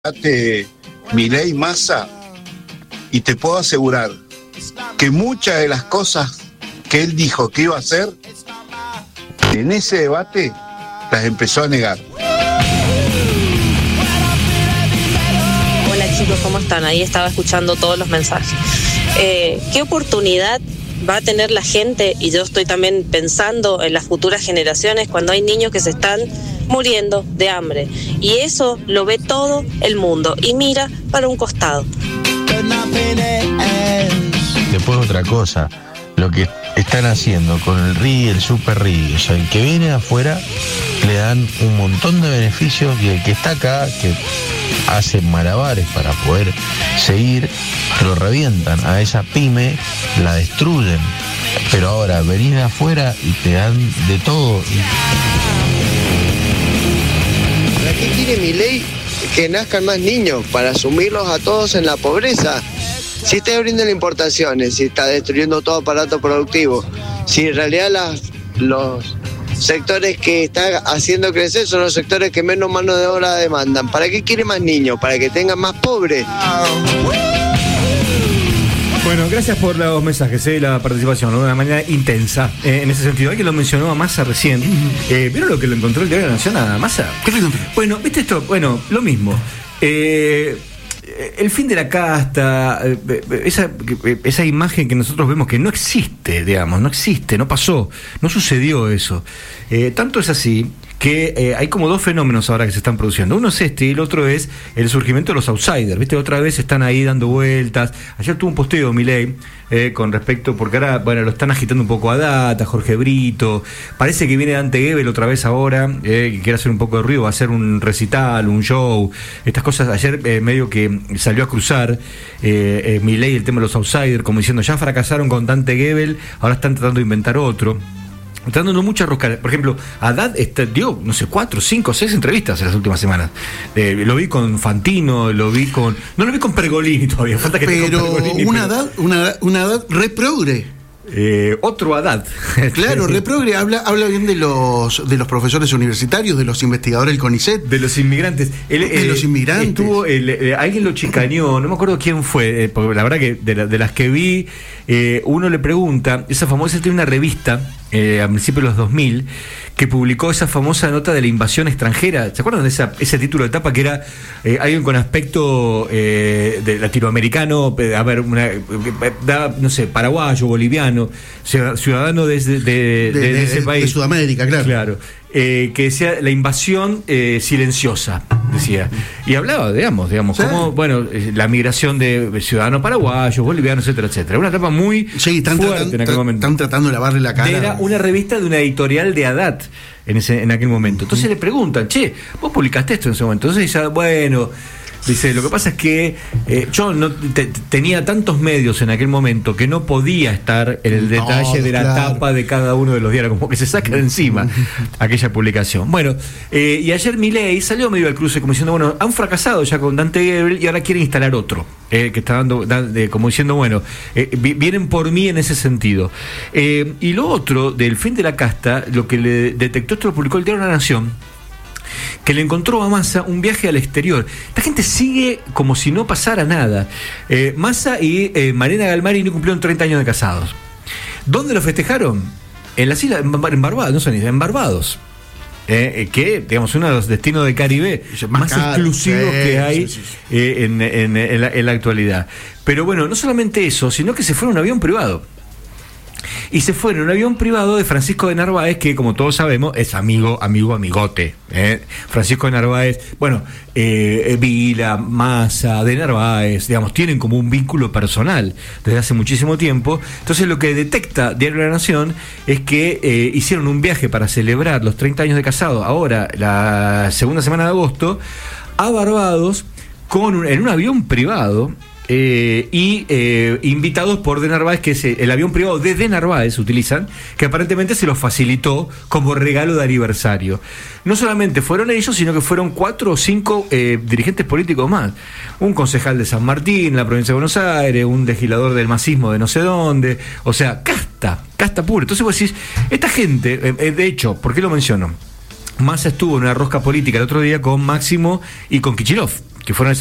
Milei Massa, y te puedo asegurar que muchas de las cosas que él dijo que iba a hacer, en ese debate las empezó a negar. Hola chicos, ¿cómo están? Ahí estaba escuchando todos los mensajes. ¿Qué oportunidad va a tener la gente? Y yo estoy también pensando en las futuras generaciones cuando hay niños que se están muriendo de hambre. Y eso lo ve todo el mundo y mira para un costado. Después otra cosa, lo que están haciendo con el RI, el Super RI, o sea, el que viene afuera le dan un montón de beneficios y el que está acá, que hace malabares para poder seguir, lo revientan. A esa pyme la destruyen. Pero ahora venís de afuera y te dan de todo. ¿Para qué quiere Milei que nazcan más niños? Para sumirlos a todos en la pobreza. Si está abriendo las importaciones, si está destruyendo todo aparato productivo, si en realidad los sectores que está haciendo crecer son los sectores que menos mano de obra demandan. ¿Para qué quiere más niños? ¿Para que tengan más pobres? Bueno, gracias por los mensajes, la participación, una manera intensa en ese sentido. Alguien lo mencionó a Massa recién. ¿Vieron lo que lo encontró el Diario de la Nación a Massa? ¿Qué lo encontró? Bueno, ¿viste esto? Bueno, lo mismo. El fin de la casta, esa imagen que nosotros vemos que no existe, digamos, no existe, no pasó, no sucedió eso. Tanto es así que hay como dos fenómenos ahora que se están produciendo. Uno es este y el otro es el surgimiento de los outsiders. ¿Viste? Otra vez están ahí dando vueltas. Ayer tuvo un posteo Milei con respecto, porque ahora, bueno, lo están agitando un poco a Data, Jorge Brito. Parece que viene Dante Gebel otra vez ahora, que quiere hacer un poco de ruido, va a hacer un recital, un show, estas cosas. Ayer medio que salió a cruzar Milei el tema de los outsiders, como diciendo, ya fracasaron con Dante Gebel, ahora están tratando de inventar otro. Están dando mucha rosca. Por ejemplo, Haddad dio, no sé, 4, 5, 6 entrevistas en las últimas semanas. Lo vi con Fantino, lo vi con... No lo vi con Pergolini todavía, falta que esté con Pergolini. Un Haddad reprogre. Otro Haddad. Claro, reprogre, habla bien de los profesores universitarios, de los investigadores del CONICET. De los inmigrantes. De los inmigrantes. Alguien lo chicaneó, no me acuerdo quién fue, porque la verdad que de las que vi, uno le pregunta, esa famosa, tiene una revista, a principios de los 2000, que publicó esa famosa nota de la invasión extranjera. ¿Se acuerdan de ese título de etapa que era alguien con aspecto de latinoamericano, a ver, no sé, paraguayo, boliviano, ciudadano de ese país? De Sudamérica, claro. Claro. Que decía la invasión silenciosa, decía. Y hablaba, digamos, ¿sí? Como, bueno, la migración de ciudadanos paraguayos, bolivianos, etcétera, etcétera. Una etapa muy fuerte en aquel momento. Están tratando de lavarle la cara. Era una revista de una editorial de Haddad en aquel momento. Entonces le preguntan, che, vos publicaste esto en ese momento. Entonces dice, bueno... Dice, lo que pasa es que yo no tenía tantos medios en aquel momento que no podía estar en el detalle de la tapa de cada uno de los diarios, como que se saca de encima aquella publicación. Bueno, y ayer Milei salió medio al cruce como diciendo, bueno, han fracasado ya con Dante Gebel y ahora quieren instalar otro, que está dando como diciendo, bueno, vienen por mí en ese sentido. Y lo otro, del fin de la casta, lo que le detectó, esto lo publicó el Diario de la Nación, que le encontró a Massa un viaje al exterior. Esta gente sigue como si no pasara nada. Massa y Mariana Galmarini cumplieron 30 años de casados. ¿Dónde lo festejaron? En las islas, en Barbados, no son islas, en Barbados. Que, digamos, uno de los destinos del Caribe más exclusivos que hay en la actualidad. Pero bueno, no solamente eso, sino que se fue en un avión privado. Y se fue en un avión privado de Francisco de Narváez, que como todos sabemos es amigote. Francisco de Narváez, bueno, Vila, Massa, de Narváez, digamos, tienen como un vínculo personal desde hace muchísimo tiempo. Entonces lo que detecta Diario de la Nación es que hicieron un viaje para celebrar los 30 años de casado, ahora la segunda semana de agosto, a Barbados, en un avión privado. Invitados por De Narváez, que es el avión privado de Narváez utilizan, que aparentemente se los facilitó como regalo de aniversario. No solamente fueron ellos, sino que fueron 4 o 5 dirigentes políticos más. Un concejal de San Martín, en la provincia de Buenos Aires, un legislador del masismo de no sé dónde, o sea, casta pura. Entonces vos decís, esta gente, de hecho, ¿por qué lo menciono? Massa estuvo en una rosca política el otro día con Máximo y con Kicillof. que fueron